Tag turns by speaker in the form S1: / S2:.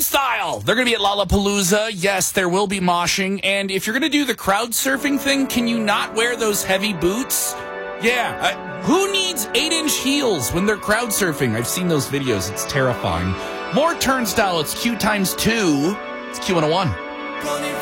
S1: Turnstile. They're going to be at Lollapalooza. Yes, there will be moshing. And if you're going to do the crowd surfing thing, can you not wear those heavy boots? Yeah. Who needs 8-inch heels when they're crowd surfing? I've seen those videos. It's terrifying. More Turnstile. It's Q times 2. It's Q101.